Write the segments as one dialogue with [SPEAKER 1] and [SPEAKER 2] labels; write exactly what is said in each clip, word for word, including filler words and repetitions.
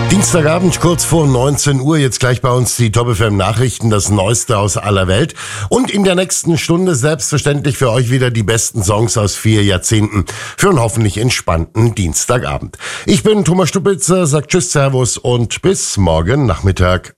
[SPEAKER 1] Dienstagabend, kurz vor neunzehn Uhr, jetzt gleich bei uns die Top F M Nachrichten, das Neueste aus aller Welt. Und in der nächsten Stunde selbstverständlich für euch wieder die besten Songs aus vier Jahrzehnten für einen hoffentlich entspannten Dienstagabend. Ich bin Thomas Stupitzer, sag Tschüss, Servus und bis morgen Nachmittag.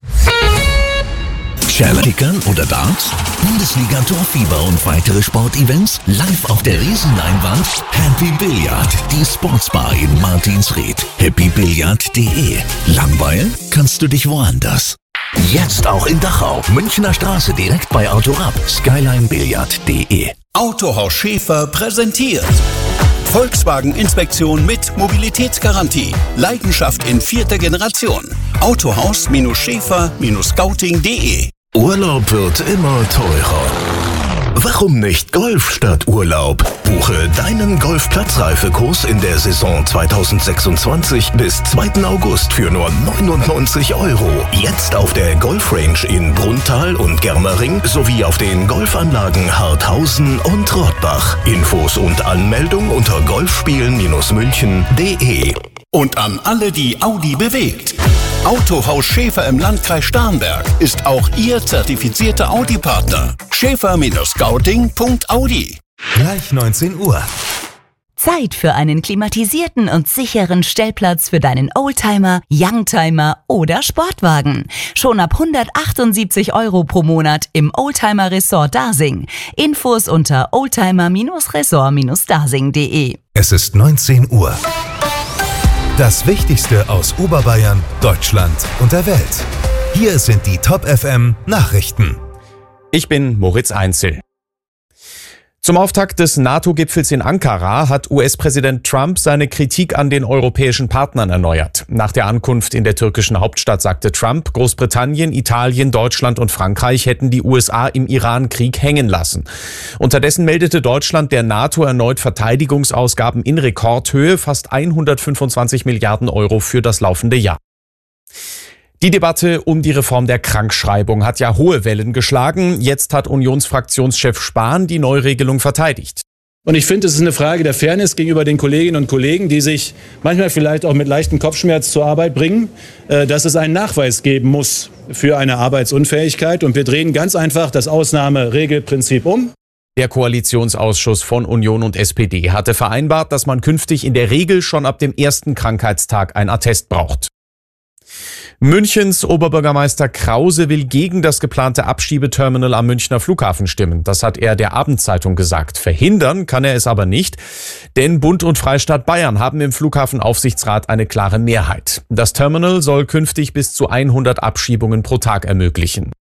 [SPEAKER 2] Kickern oder Darts? Bundesliga-Torfieber und weitere Sportevents live auf der Riesenleinwand? Happy Billard, die Sportsbar in Martinsried. happy billard punkt de. Langweilen? Kannst du dich woanders. Jetzt auch in Dachau, Münchner Straße direkt bei Autorab. skyline billard punkt de.
[SPEAKER 3] Autohaus Schäfer präsentiert Volkswagen-Inspektion mit Mobilitätsgarantie. Leidenschaft in vierter Generation. Autohaus-Schäfer Scouting punkt de.
[SPEAKER 2] Urlaub wird immer teurer. Warum nicht Golf statt Urlaub? Buche deinen Golfplatzreifekurs in der Saison zweitausendsechsundzwanzig bis zweiten August für nur neunundneunzig Euro. Jetzt auf der Golfrange in Brunntal und Germering sowie auf den Golfanlagen Harthausen und Rottbach. Infos und Anmeldung unter golfspielen München punkt de.
[SPEAKER 3] Und an alle, die Audi bewegt. Autohaus Schäfer im Landkreis Starnberg ist auch Ihr zertifizierter Audi-Partner. Schäfer Scouting punkt audi.
[SPEAKER 4] Gleich neunzehn Uhr.
[SPEAKER 5] Zeit für einen klimatisierten und sicheren Stellplatz für deinen Oldtimer, Youngtimer oder Sportwagen. Schon ab hundertachtundsiebzig Euro pro Monat im Oldtimer Resort Dasing. Infos unter oldtimer Resort Dasing punkt de.
[SPEAKER 4] Es ist neunzehn Uhr. Das Wichtigste aus Oberbayern, Deutschland und der Welt. Hier sind die Top F M Nachrichten.
[SPEAKER 6] Ich bin Moritz Einzel. Zum Auftakt des NATO-Gipfels in Ankara hat U S-Präsident Trump seine Kritik an den europäischen Partnern erneuert. Nach der Ankunft in der türkischen Hauptstadt sagte Trump, Großbritannien, Italien, Deutschland und Frankreich hätten die U S A im Iran-Krieg hängen lassen. Unterdessen meldete Deutschland der NATO erneut Verteidigungsausgaben in Rekordhöhe, fast hundertfünfundzwanzig Milliarden Euro für das laufende Jahr. Die Debatte um die Reform der Krankschreibung hat ja hohe Wellen geschlagen. Jetzt hat Unionsfraktionschef Spahn die Neuregelung verteidigt.
[SPEAKER 7] Und ich finde, es ist eine Frage der Fairness gegenüber den Kolleginnen und Kollegen, die sich manchmal vielleicht auch mit leichtem Kopfschmerz zur Arbeit bringen, dass es einen Nachweis geben muss für eine Arbeitsunfähigkeit. Und wir drehen ganz einfach das Ausnahmeregelprinzip um.
[SPEAKER 6] Der Koalitionsausschuss von Union und S P D hatte vereinbart, dass man künftig in der Regel schon ab dem ersten Krankheitstag ein Attest braucht. Münchens Oberbürgermeister Krause will gegen das geplante Abschiebeterminal am Münchner Flughafen stimmen. Das hat er der Abendzeitung gesagt. Verhindern kann er es aber nicht, denn Bund und Freistaat Bayern haben im Flughafenaufsichtsrat eine klare Mehrheit. Das Terminal soll künftig bis zu hundert Abschiebungen pro Tag ermöglichen.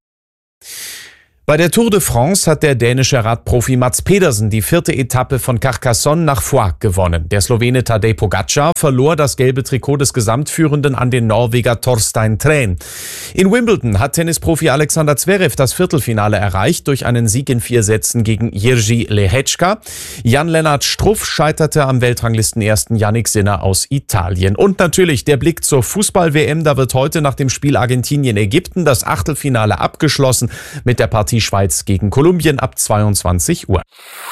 [SPEAKER 6] Bei der Tour de France hat der dänische Radprofi Mads Pedersen die vierte Etappe von Carcassonne nach Foix gewonnen. Der Slowene Tadej Pogačar verlor das gelbe Trikot des Gesamtführenden an den Norweger Torstein Træn. In Wimbledon hat Tennisprofi Alexander Zverev das Viertelfinale erreicht durch einen Sieg in vier Sätzen gegen Jiří Lehečka. Jan-Lennart Struff scheiterte am Weltranglistenersten Jannik Sinner aus Italien. Und natürlich der Blick zur Fußball-W M. Da wird heute nach dem Spiel Argentinien-Ägypten das Achtelfinale abgeschlossen mit der Partie Schweiz gegen Kolumbien ab zweiundzwanzig Uhr.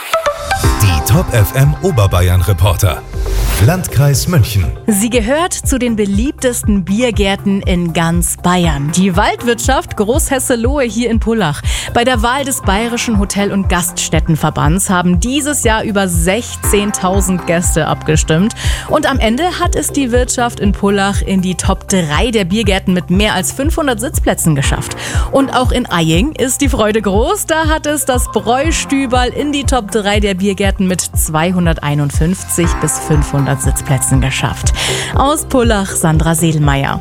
[SPEAKER 4] Die Top F M Oberbayern Reporter. Landkreis München.
[SPEAKER 8] Sie gehört zu den beliebtesten Biergärten in ganz Bayern. Die Waldwirtschaft Großhesselohe hier in Pullach. Bei der Wahl des Bayerischen Hotel- und Gaststättenverbands haben dieses Jahr über sechzehntausend Gäste abgestimmt. Und am Ende hat es die Wirtschaft in Pullach in die Top drei der Biergärten mit mehr als fünfhundert Sitzplätzen geschafft. Und auch in Eying ist die Freude groß. Da hat es das Bräustüberl in die Top drei der Biergärten mit zweihunderteinundfünfzig bis fünfhundert Sitzplätzen geschafft. Aus Pullach, Sandra Seelmeier.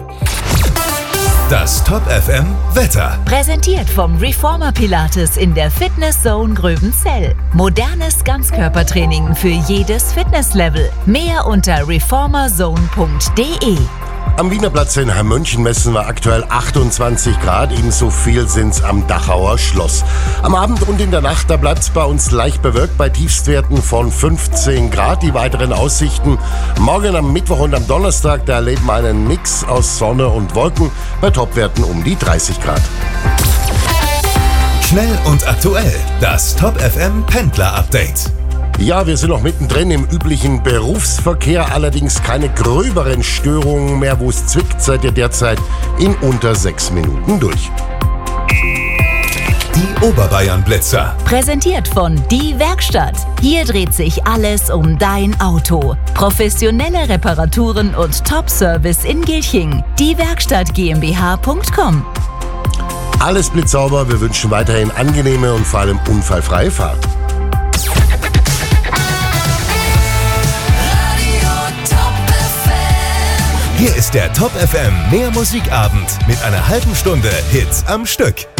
[SPEAKER 4] Das Top F M Wetter.
[SPEAKER 5] Präsentiert vom Reformer Pilates in der Fitness Zone Gröbenzell. Modernes Ganzkörpertraining für jedes Fitnesslevel. Mehr unter reformerzone punkt de.
[SPEAKER 1] Am Wiener Platz in München messen wir aktuell achtundzwanzig Grad, ebenso viel sind's am Dachauer Schloss. Am Abend und in der Nacht, da bleibt's bei uns leicht bewölkt bei Tiefstwerten von fünfzehn Grad. Die weiteren Aussichten morgen am Mittwoch und am Donnerstag, da erleben wir einen Mix aus Sonne und Wolken bei Topwerten um die dreißig Grad.
[SPEAKER 4] Schnell und aktuell, das Top F M Pendler Update.
[SPEAKER 1] Ja, wir sind noch mittendrin im üblichen Berufsverkehr, allerdings keine gröberen Störungen mehr. Wo es zwickt, seid ihr derzeit in unter sechs Minuten durch.
[SPEAKER 4] Die Oberbayern-Blitzer.
[SPEAKER 5] Präsentiert von Die Werkstatt. Hier dreht sich alles um dein Auto. Professionelle Reparaturen und Top-Service in Gilching. Die Werkstatt GmbH Punkt com.
[SPEAKER 1] Alles blitzsauber, wir wünschen weiterhin angenehme und vor allem unfallfreie Fahrt.
[SPEAKER 4] Hier ist der Top F M Mehr Musikabend mit einer halben Stunde Hits am Stück.